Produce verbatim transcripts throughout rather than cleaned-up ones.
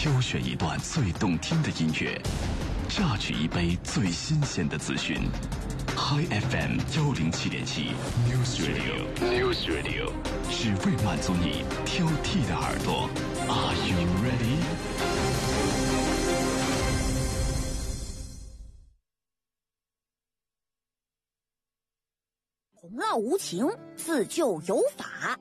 挑选一段最动听的音乐，榨取一杯最新鲜的资讯。Hi F M 幺零七点七 News Radio News Radio 只为满足你挑剔的耳朵。Are you ready？ 洪涝无情，自救有法。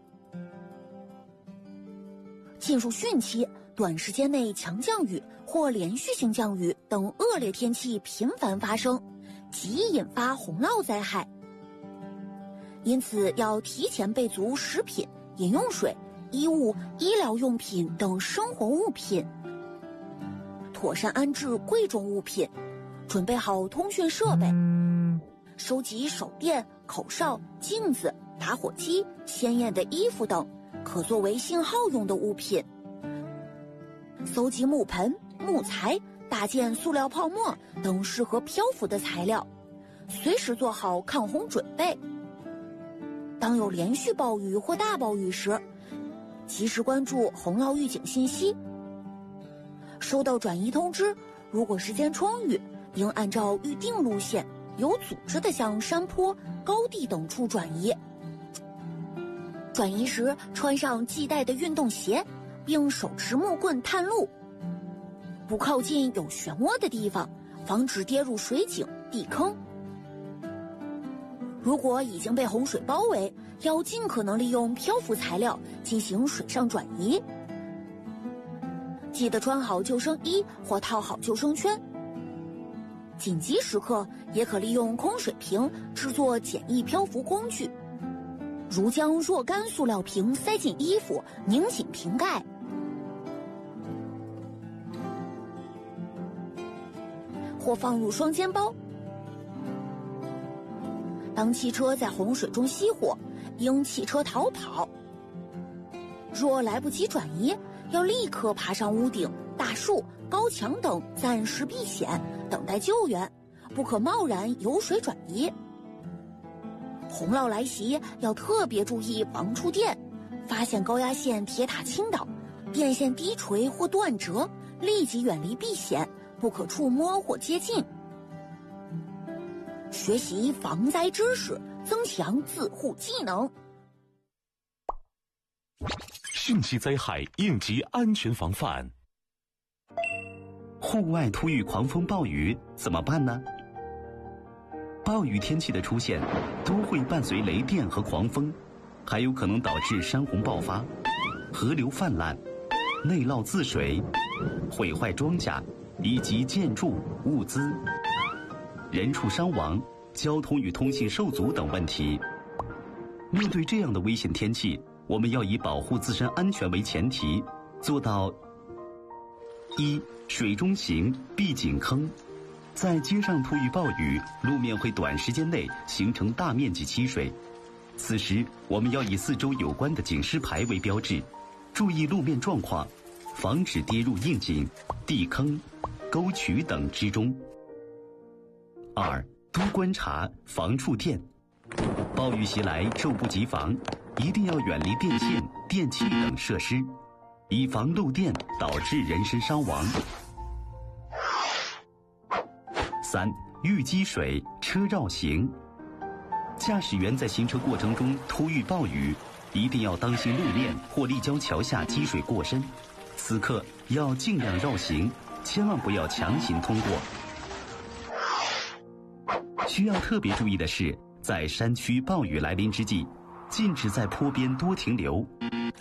进入汛期，短时间内强降雨或连续性降雨等恶劣天气频繁发生，极易引发洪涝灾害。因此要提前备足食品、饮用水、衣物、医疗用品等生活物品，妥善安置贵重物品，准备好通讯设备，收集手电、口哨、镜子、打火机、鲜艳的衣服等可作为信号用的物品，搜集木盆、木材、大件塑料泡沫等适合漂浮的材料，随时做好抗洪准备。当有连续暴雨或大暴雨时，及时关注洪涝预警信息。收到转移通知，如果时间充裕，应按照预定路线有组织地向山坡、高地等处转移。转移时穿上系带的运动鞋，并手持木棍探路，不靠近有漩涡的地方，防止跌入水井、地坑。如果已经被洪水包围，要尽可能利用漂浮材料进行水上转移。记得穿好救生衣或套好救生圈。紧急时刻也可利用空水瓶制作简易漂浮工具，如将若干塑料瓶塞进衣服，拧紧瓶盖。或放入双肩包。当汽车在洪水中熄火，应弃车逃跑。若来不及转移，要立刻爬上屋顶、大树、高墙等暂时避险，等待救援，不可贸然游水转移。洪涝来袭，要特别注意防触电，发现高压线、铁塔倾倒、电线低垂或断折，立即远离避险，不可触摸或接近。学习防灾知识，增强自护技能。 汛期灾害应急安全防范。 户外突遇狂风暴雨怎么办呢？暴雨天气的出现都会伴随雷电和狂风，还有可能导致山洪爆发、河流泛滥、内涝自水、毁坏庄稼以及建筑物资、人畜伤亡、交通与通信受阻等问题。面对这样的危险天气，我们要以保护自身安全为前提，做到一、水中行，避井坑。在街上突遇暴雨，路面会短时间内形成大面积积水，此时我们要以四周有关的警示牌为标志，注意路面状况，防止跌入窨井、地坑、沟渠等之中。二、多观察，防触电。暴雨袭来，猝不及防，一定要远离电线、电器等设施，以防漏电导致人身伤亡。三、遇积水，车绕行。驾驶员在行车过程中突遇暴雨，一定要当心路面或立交桥下积水过深，此刻要尽量绕行，千万不要强行通过。需要特别注意的是，在山区暴雨来临之际，禁止在坡边多停留，